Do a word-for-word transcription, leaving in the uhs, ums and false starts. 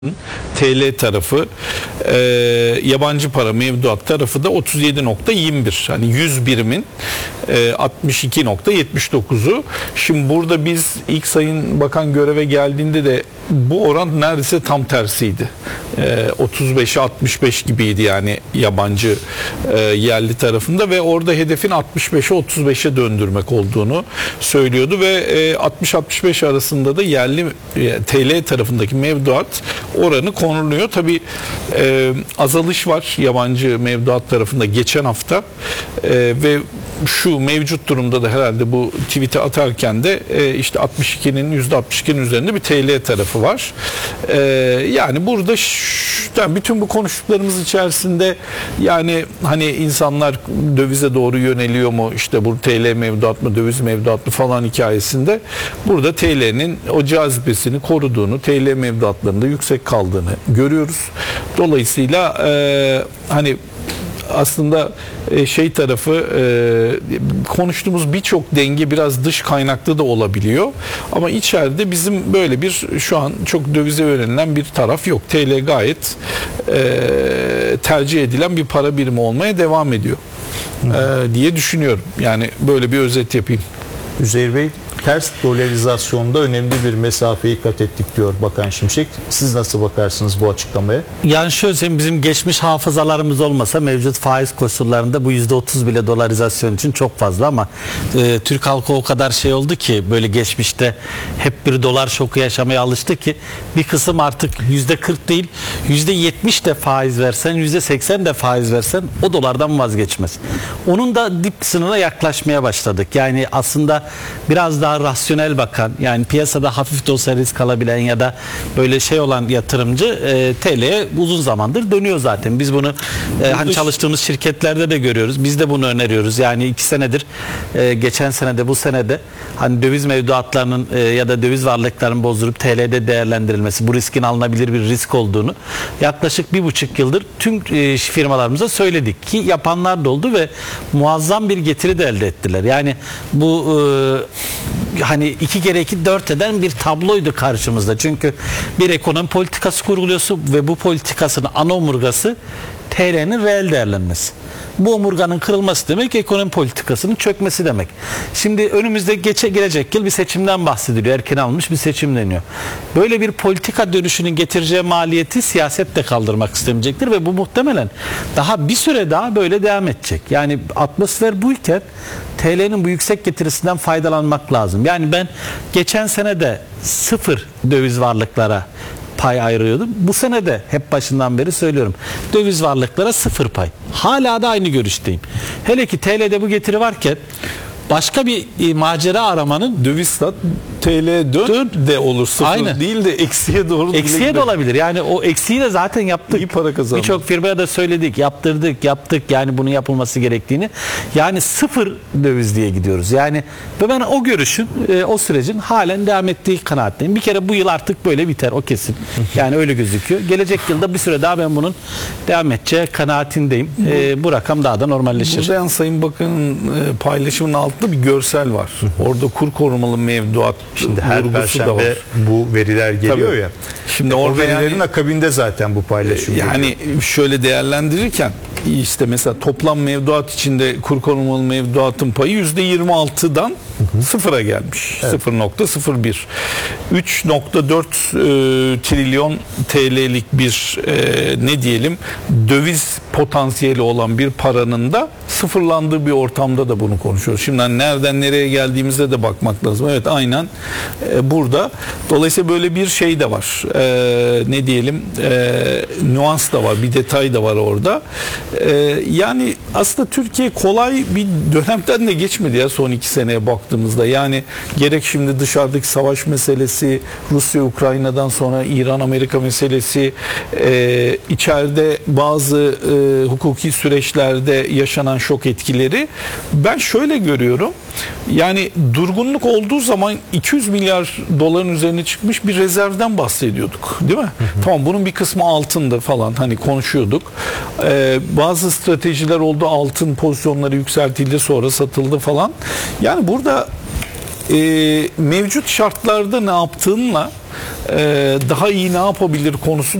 T L tarafı, e, yabancı para mevduat tarafı da otuz yedi nokta yirmi bir. Hani yüz birimin e, altmış iki nokta yetmiş dokuzu. Şimdi burada biz ilk Sayın Bakan göreve geldiğinde de bu oran neredeyse tam tersiydi. E, otuz beşe altmış beş gibiydi yani yabancı e, yerli tarafında ve orada hedefin altmış beşe otuz beşe döndürmek olduğunu söylüyordu ve e, altmış altmış beş arasında da yerli e, T L tarafındaki mevduat oranı konuluyor. Tabii e, azalış var yabancı mevduat tarafında geçen hafta e, ve şu mevcut durumda da herhalde bu tweet'i atarken de e, işte altmış ikinin yüzde altmış ikinin üzerinde bir T L tarafı var. E, yani burada şu, yani bütün bu konuştuklarımız içerisinde yani hani insanlar dövize doğru yöneliyor mu, işte bu T L mevduat mı döviz mevduat mı falan hikayesinde burada T L'nin o cazibesini koruduğunu, T L mevduatlarında yüksek kaldığını görüyoruz. Dolayısıyla e, hani aslında şey tarafı e, konuştuğumuz birçok denge biraz dış kaynaklı da olabiliyor. Ama içeride bizim böyle bir şu an çok dövize yönelen bir taraf yok. T L gayet e, tercih edilen bir para birimi olmaya devam ediyor e, diye düşünüyorum. Yani böyle bir özet yapayım. Üzeyir Bey, ters dolarizasyonda önemli bir mesafeyi kat ettik diyor Bakan Şimşek. Siz nasıl bakarsınız bu açıklamaya? Yani şöyle söyleyeyim, bizim geçmiş hafızalarımız olmasa mevcut faiz koşullarında bu yüzde otuz bile dolarizasyon için çok fazla ama e, Türk halkı o kadar şey oldu ki böyle geçmişte hep bir dolar şoku yaşamaya alıştı ki bir kısım artık yüzde kırk değil yüzde yetmiş de faiz versen, yüzde seksen de faiz versen o dolardan vazgeçmez. Onun da dip sınırına yaklaşmaya başladık. Yani aslında biraz daha rasyonel bakan, yani piyasada hafif de olsa risk alabilen ya da böyle şey olan yatırımcı e, T L'ye uzun zamandır dönüyor zaten. Biz bunu e, hani çalıştığımız şirketlerde de görüyoruz. Biz de bunu öneriyoruz. Yani iki senedir e, geçen senede bu senede hani döviz mevduatlarının e, ya da döviz varlıklarının bozdurup T L'de değerlendirilmesi, bu riskin alınabilir bir risk olduğunu yaklaşık bir buçuk yıldır tüm e, firmalarımıza söyledik ki yapanlar da oldu ve muazzam bir getiri de elde ettiler. Yani bu e, hani iki kere iki dört eden bir tabloydu karşımızda. Çünkü bir ekonomi politikası kurguluyorsun ve bu politikasının ana omurgası T L'nin reel değerlenmesi. Bu omurganın kırılması demek ekonomi politikasının çökmesi demek. Şimdi önümüzde geçe gelecek yıl bir seçimden bahsediliyor. Erken alınmış bir seçim deniyor. Böyle bir politika dönüşünün getireceği maliyeti siyaset de kaldırmak istemeyecektir ve bu muhtemelen daha bir süre daha böyle devam edecek. Yani atmosfer buyken T L'nin bu yüksek getirisinden faydalanmak lazım. Yani ben geçen sene de sıfır döviz varlıklara pay ayırıyordum. Bu sene de hep başından beri söylüyorum. Döviz varlıklara sıfır pay. Hala da aynı görüşteyim. Hele ki T L'de bu getiri varken başka bir e, macera aramanın döviz sat T L dön, dön de olur, sıfır aynen değil de eksiye doğru eksiye de olabilir. Yani o eksiyi de zaten yaptık. İyi para kazandık. Birçok firmaya da söyledik, yaptırdık, yaptık. Yani bunu yapılması gerektiğini. Yani sıfır döviz diye gidiyoruz. Yani ve ben o görüşün, e, o sürecin halen devam ettiği kanaatteyim. Bir kere bu yıl artık böyle biter, o kesin. Yani öyle gözüküyor. Gelecek yılda bir süre daha ben bunun devam edeceği kanaatindeyim. E, bu rakam daha da normalleşir. Burada yani Sayın Bakan'ın e, paylaşımının altında bir görsel var. Orada kur korumalı mevduat. Şimdi her perşembe bu veriler geliyor. Tabii ya. Şimdi o verilerin yani, akabinde zaten bu paylaşım. Yani geliyor. Şöyle değerlendirirken işte mesela toplam mevduat içinde kur korumalı mevduatın payı yüzde yirmi altıdan sıfıra gelmiş. Evet. sıfır nokta sıfır bir. üç nokta dört e, trilyon T L'lik bir e, ne diyelim döviz potansiyeli olan bir paranın da sıfırlandığı bir ortamda da bunu konuşuyoruz. Şimdi hani nereden nereye geldiğimizde de bakmak lazım. Evet, aynen e, burada. Dolayısıyla böyle bir şey de var. E, ne diyelim e, nüans da var. Bir detay da var orada. E, yani aslında Türkiye kolay bir dönemden de geçmedi ya son iki seneye baktığımızda. Yani gerek şimdi dışarıdaki savaş meselesi, Rusya Ukrayna'dan sonra İran Amerika meselesi, e, içeride bazı e, hukuki süreçlerde yaşanan şok etkileri ben şöyle görüyorum. Yani durgunluk olduğu zaman iki yüz milyar doların üzerine çıkmış bir rezervden bahsediyorduk, değil mi? Hı hı. Tamam, bunun bir kısmı altındı falan, hani konuşuyorduk. Ee, bazı stratejiler oldu, altın pozisyonları yükseltildi, sonra satıldı falan. Yani burada e, mevcut şartlarda ne yaptığınla e, daha iyi ne yapabilir konusu